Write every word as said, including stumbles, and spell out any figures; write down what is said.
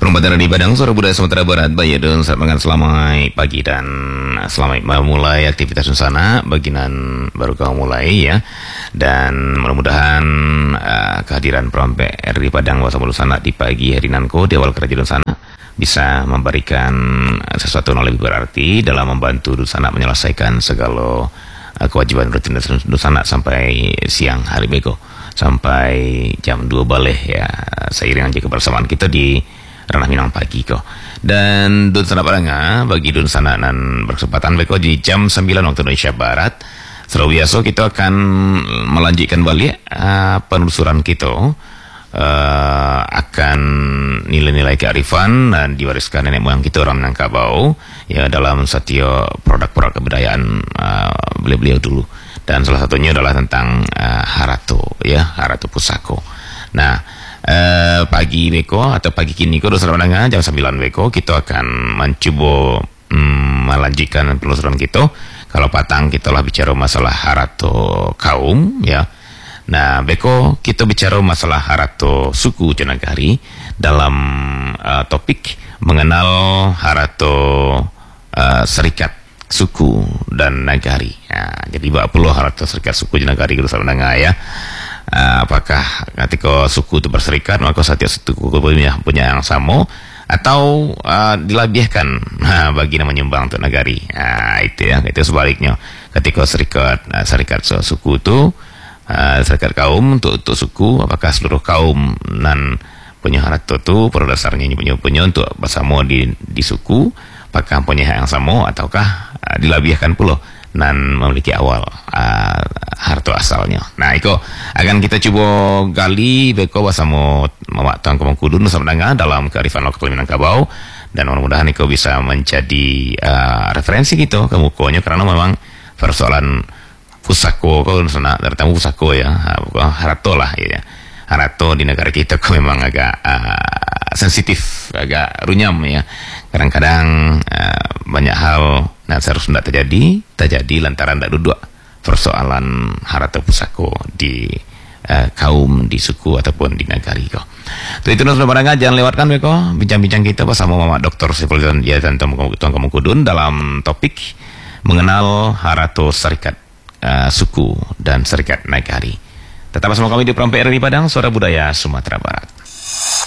Perempatan di Padang, Suara Budaya Sumatera Barat, Bayadun, selamat selamat pagi dan selamat memulai aktivitas sana, bagian baru kau mulai ya. Dan mudah-mudahan uh, kehadiran Perompe R di Padang Wasa Sana di pagi hari nanko di awal kerja sana bisa memberikan sesuatu yang lebih berarti dalam membantu Dusana menyelesaikan segala uh, kewajiban rutin Dusana sampai siang hari beko, sampai jam dua balik ya, seiring aja kebersamaan kita di Ranah Minang pagi kok. Dan Dun Sana Padanga bagi Dun Sana dan berkesempatan beko di jam sembilan waktu Indonesia Barat. Selalu biasa kita akan melanjutkan balik uh, penelusuran kita uh, akan nilai-nilai kearifan dan diwariskan nenek moyang kita orang Minangkabau ya dalam setiap produk-produk kebudayaan uh, beliau-beliau dulu. Dan salah satunya adalah tentang uh, Harato ya, Harato Pusako. Nah, Uh, pagi beko atau pagi kini ko dosa pandangan jam sembilan beko kita akan mencoba um, melanjutkan penelusuran kita. Kalau patang kita lah bicara masalah Harato kaum ya. Nah beko kita bicara masalah Harato suku Janagari dalam uh, topik mengenal Harato uh, serikat suku dan nagari ya, jadi bak perlu Harato serikat suku Janagari dosa pandangan ya. Uh, apakah ketika suku itu berserikat maka setiap suku punya, punya yang sama atau uh, dilabihkan nah, bagi yang menyumbang untuk negari. Nah, itu ya, itu sebaliknya ketika serikat uh, serikat suku itu uh, serikat kaum untuk untuk suku, apakah seluruh kaum dan punya Harato itu pada dasarnya punya punya untuk bersama di di suku, apakah punya hak yang sama ataukah uh, dilabihkan pula dan memiliki awal uh, harta asalnya. Nah, itu akan kita coba gali beko bersama Mama Tuan Kemangkudun sama dengan dalam kearifan lokal Minangkabau, dan mudah-mudahan itu bisa menjadi uh, referensi gitu ke mukanya, karena memang persoalan pusako kalau sana terutama pusako ya, Harato lah ya. Harato di negara kita kok memang agak uh, sensitif, agak runyam ya. Kadang-kadang uh, banyak hal nah seharusnya tidak terjadi, terjadi lantaran tidak duduk persoalan Harato Pusako di uh, kaum, di suku ataupun di negari kok. Itu itu sudah barangnya jangan lewatkan beko bincang-bincang kita bersama Mama Doktor Siful ya dan Tuan Kemangkudun dalam topik mengenal Harato serikat uh, suku dan serikat nagari. Tetap bersama kami di Perompe R di Padang, Suara Budaya Sumatera Barat.